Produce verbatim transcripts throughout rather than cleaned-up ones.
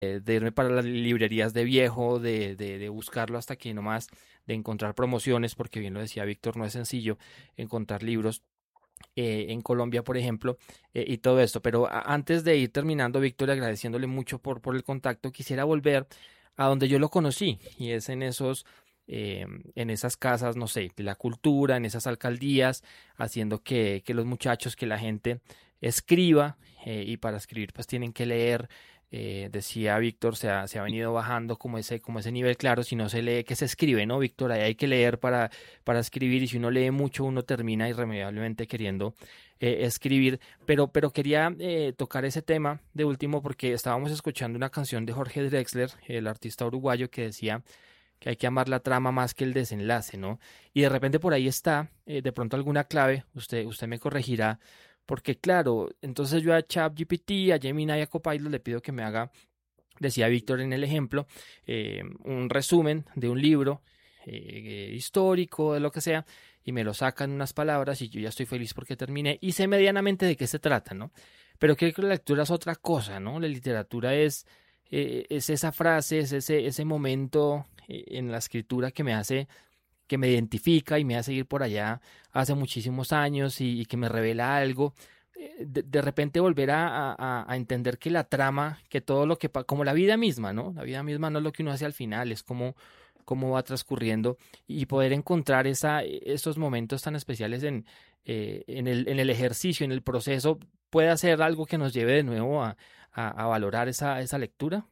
eh, de irme para las librerías de viejo, de, de, de buscarlo hasta que nomás, de encontrar promociones, porque bien lo decía Víctor, no es sencillo encontrar libros eh, en Colombia, por ejemplo, eh, y todo esto. Pero a- antes de ir terminando, Víctor, y agradeciéndole mucho por, por el contacto, quisiera volver a donde yo lo conocí, y es en esos, eh, en esas casas, no sé, de la cultura, en esas alcaldías, haciendo que, que los muchachos, que la gente escriba, eh, y para escribir pues tienen que leer. Eh, decía Víctor, se ha, se ha venido bajando como ese, como ese nivel, claro, si no se lee, que se escribe, ¿no, Víctor? Ahí hay que leer para para escribir, y si uno lee mucho uno termina irremediablemente queriendo eh, escribir, pero, pero quería eh, tocar ese tema de último porque estábamos escuchando una canción de Jorge Drexler, el artista uruguayo, que decía que hay que amar la trama más que el desenlace, ¿no? Y de repente por ahí está, eh, de pronto alguna clave, usted, usted me corregirá, porque claro, entonces yo a ChatGPT, a Gemini y a Copilot le pido que me haga, decía Víctor en el ejemplo, eh, un resumen de un libro eh, histórico, de lo que sea, y me lo saca en unas palabras y yo ya estoy feliz porque terminé y sé medianamente de qué se trata, ¿no? Pero creo que la lectura es otra cosa, ¿no? La literatura es, eh, es esa frase, es ese, ese momento eh, en la escritura que me hace, que me identifica y me hace ir por allá hace muchísimos años y, y que me revela algo. eh, De, de repente volver a, a- a entender que la trama, que todo lo que, pa- como la vida misma, ¿no? La vida misma no es lo que uno hace al final, es como cómo va transcurriendo, y poder encontrar esa, esos momentos tan especiales en, eh, en el, en el ejercicio, en el proceso, puede hacer algo que nos lleve de nuevo a, a, a valorar esa, esa lectura.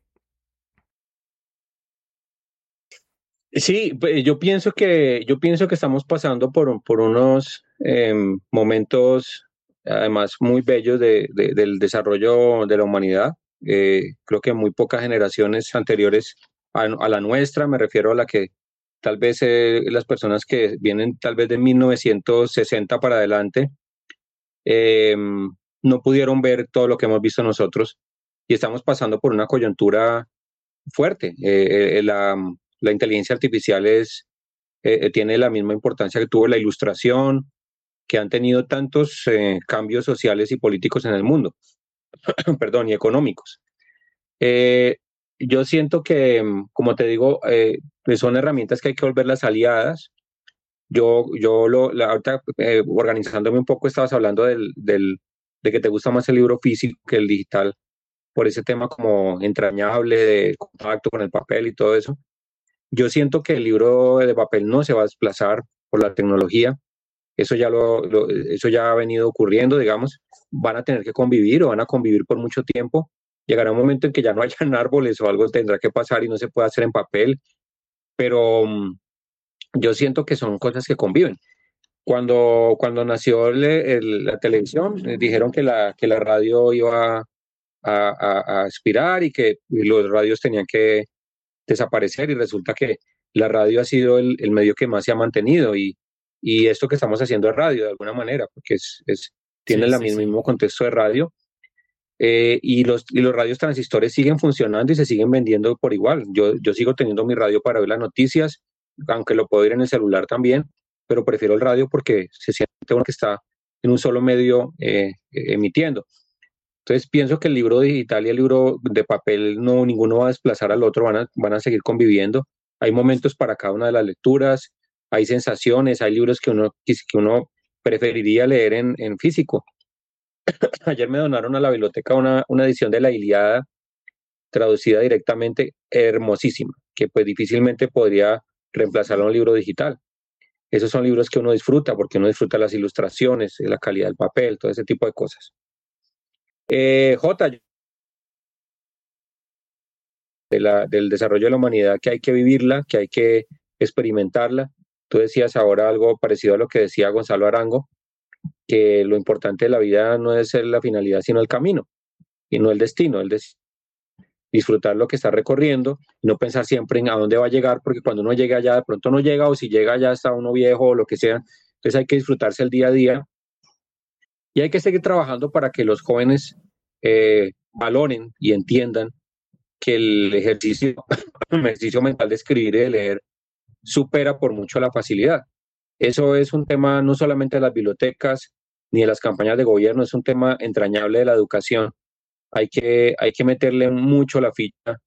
Sí, pues, yo pienso que, yo pienso que estamos pasando por, por unos em, momentos, además, muy bellos de, de- del desarrollo de la humanidad. Eh, creo que muy pocas generaciones anteriores a, a la nuestra, me refiero a la que tal vez eh, las personas que vienen tal vez de mil novecientos sesenta para adelante, em, no pudieron ver todo lo que hemos visto nosotros y estamos pasando por una coyuntura fuerte. Eh, eh, la, la inteligencia artificial es, eh, eh, tiene la misma importancia que tuvo la ilustración, que han tenido tantos eh, cambios sociales y políticos en el mundo, perdón, y económicos. Eh, yo siento que, mm, como te digo, eh, pues son herramientas que hay que volverlas aliadas. Yo, yo lo, la, ahorita, eh, organizándome un poco, estabas hablando del, del, de que te gusta más el libro físico que el digital, por ese tema como entrañable de contacto con el papel y todo eso. Yo siento que el libro de papel no se va a desplazar por la tecnología. Eso ya, lo, lo, eso ya ha venido ocurriendo, digamos. Van a tener que convivir o van a convivir por mucho tiempo. Llegará un momento en que ya no hayan árboles o algo tendrá que pasar y no se puede hacer en papel, pero um, yo siento que son cosas que conviven. Cuando, cuando nació el, el, la televisión, eh, dijeron que la, que la radio iba a, a, a expirar y que los radios tenían que desaparecer y resulta que la radio ha sido el, el medio que más se ha mantenido y, y esto que estamos haciendo es radio de alguna manera, porque es, es, tiene Sí, el sí, sí. mismo contexto de radio eh, y, los, y los radios transistores siguen funcionando y se siguen vendiendo por igual. Yo, yo sigo teniendo mi radio para ver las noticias, aunque lo puedo ir en el celular también, pero prefiero el radio porque se siente uno que está en un solo medio eh, emitiendo. Entonces pienso que el libro digital y el libro de papel no, ninguno va a desplazar al otro, van a, van a seguir conviviendo. Hay momentos para cada una de las lecturas, hay sensaciones, hay libros que uno, que uno preferiría leer en, en físico. Ayer me donaron a la biblioteca una, una edición de la Ilíada traducida directamente, hermosísima, que pues difícilmente podría reemplazar a un libro digital. Esos son libros que uno disfruta porque uno disfruta las ilustraciones, la calidad del papel, todo ese tipo de cosas. Eh, J, de la, del desarrollo de la humanidad, que hay que vivirla, que hay que experimentarla. Tú decías ahora algo parecido a lo que decía Gonzalo Arango, que lo importante de la vida no es ser la finalidad, sino el camino, y no el destino, el des disfrutar lo que está recorriendo, y no pensar siempre en a dónde va a llegar, porque cuando uno llega allá, de pronto no llega, o si llega ya está uno viejo o lo que sea. Entonces hay que disfrutarse el día a día y hay que seguir trabajando para que los jóvenes eh, valoren y entiendan que el ejercicio, el ejercicio mental de escribir y de leer supera por mucho la facilidad. Eso es un tema no solamente de las bibliotecas ni de las campañas de gobierno, es un tema entrañable de la educación hay que, hay que meterle mucho la ficha